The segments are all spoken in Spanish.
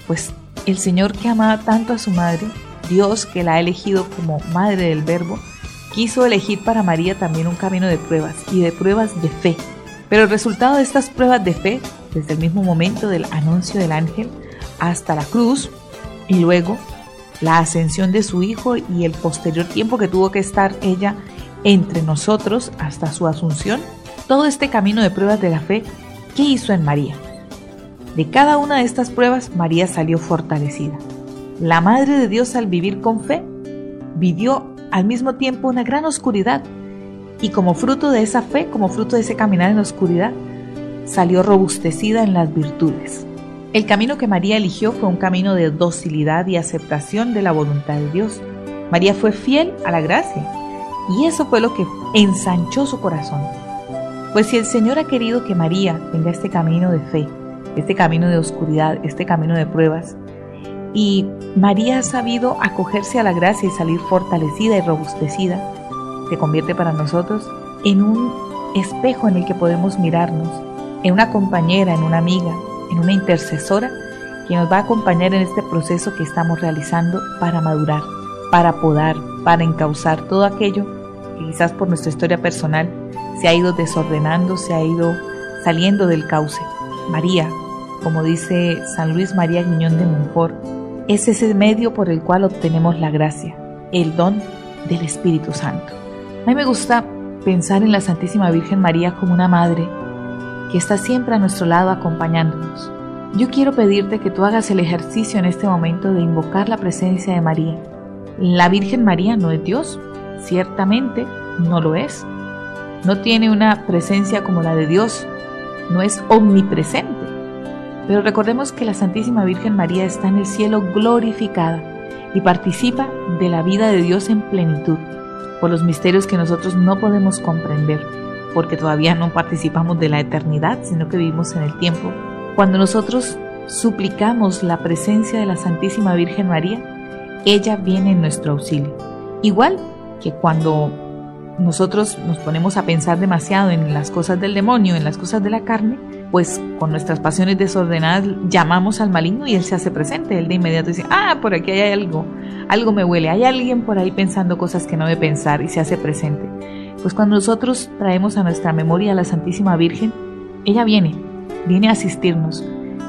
Pues el Señor, que amaba tanto a su madre, Dios, que la ha elegido como madre del Verbo, quiso elegir para María también un camino de pruebas, y de pruebas de fe. Pero el resultado de estas pruebas de fe, desde el mismo momento del anuncio del ángel hasta la cruz, y luego la ascensión de su hijo y el posterior tiempo que tuvo que estar ella entre nosotros hasta su asunción, todo este camino de pruebas de la fe, ¿qué hizo en María? De cada una de estas pruebas, María salió fortalecida. La Madre de Dios, al vivir con fe, vivió al mismo tiempo una gran oscuridad, y como fruto de esa fe, como fruto de ese caminar en la oscuridad, salió robustecida en las virtudes. El camino que María eligió fue un camino de docilidad y aceptación de la voluntad de Dios. María fue fiel a la gracia, y eso fue lo que ensanchó su corazón. Pues si el Señor ha querido que María tenga este camino de fe, este camino de oscuridad, este camino de pruebas, y María ha sabido acogerse a la gracia y salir fortalecida y robustecida, se convierte para nosotros en un espejo en el que podemos mirarnos, en una compañera, en una amiga, en una intercesora que nos va a acompañar en este proceso que estamos realizando para madurar, para podar, para encauzar todo aquello que quizás por nuestra historia personal se ha ido desordenando, se ha ido saliendo del cauce. María, como dice San Luis María Guiñón de Montfort, es ese medio por el cual obtenemos la gracia, el don del Espíritu Santo. A mí me gusta pensar en la Santísima Virgen María como una madre que está siempre a nuestro lado acompañándonos. Yo quiero pedirte que tú hagas el ejercicio en este momento de invocar la presencia de María. La Virgen María no es Dios, ciertamente no lo es. No tiene una presencia como la de Dios, no es omnipresente. Pero recordemos que la Santísima Virgen María está en el cielo glorificada y participa de la vida de Dios en plenitud, por los misterios que nosotros no podemos comprender, porque todavía no participamos de la eternidad, sino que vivimos en el tiempo. Cuando nosotros suplicamos la presencia de la Santísima Virgen María, ella viene en nuestro auxilio. Igual que cuando nosotros nos ponemos a pensar demasiado en las cosas del demonio, en las cosas de la carne, pues con nuestras pasiones desordenadas llamamos al maligno y él se hace presente. Él de inmediato dice, por aquí hay algo me huele, hay alguien por ahí pensando cosas que no debe pensar, y se hace presente. Pues cuando nosotros traemos a nuestra memoria a la Santísima Virgen, ella viene a asistirnos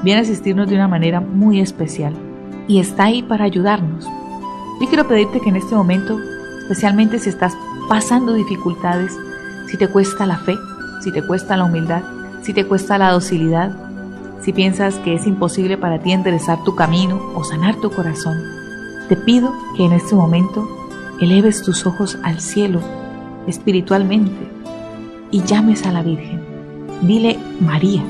de una manera muy especial y está ahí para ayudarnos. Yo quiero pedirte que en este momento, especialmente si estás pasando dificultades, si te cuesta la fe, si te cuesta la humildad, si te cuesta la docilidad, si piensas que es imposible para ti enderezar tu camino o sanar tu corazón, te pido que en este momento eleves tus ojos al cielo espiritualmente y llames a la Virgen. Dile: María,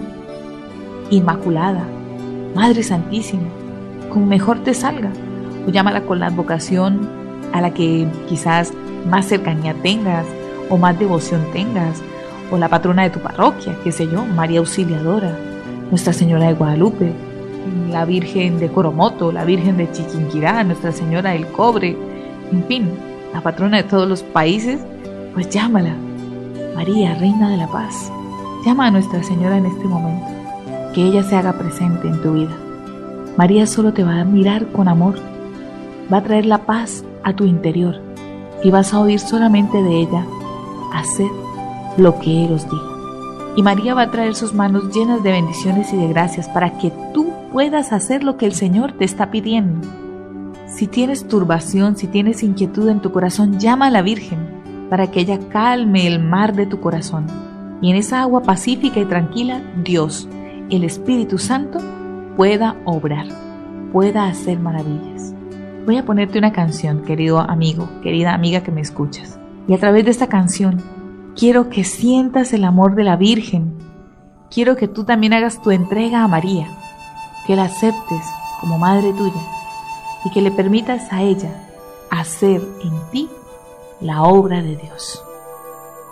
Inmaculada, Madre Santísima, como mejor te salga, o llámala con la advocación a la que quizás más cercanía tengas o más devoción tengas, o la patrona de tu parroquia, qué sé yo, María Auxiliadora, Nuestra Señora de Guadalupe, la Virgen de Coromoto, la Virgen de Chiquinquirá, Nuestra Señora del Cobre, en fin, la patrona de todos los países. Pues llámala. María, Reina de la Paz, llama a Nuestra Señora en este momento, que ella se haga presente en tu vida. María solo te va a mirar con amor, va a traer la paz a tu interior y vas a oír solamente de ella: haced lo que Él os diga. Y María va a traer sus manos llenas de bendiciones y de gracias para que tú puedas hacer lo que el Señor te está pidiendo. Si tienes turbación, si tienes inquietud en tu corazón, llama a la Virgen para que ella calme el mar de tu corazón. Y en esa agua pacífica y tranquila, Dios, el Espíritu Santo, pueda obrar, pueda hacer maravillas. Voy a ponerte una canción, querido amigo, querida amiga que me escuchas. Y a través de esta canción, quiero que sientas el amor de la Virgen. Quiero que tú también hagas tu entrega a María, que la aceptes como madre tuya y que le permitas a ella hacer en ti la obra de Dios.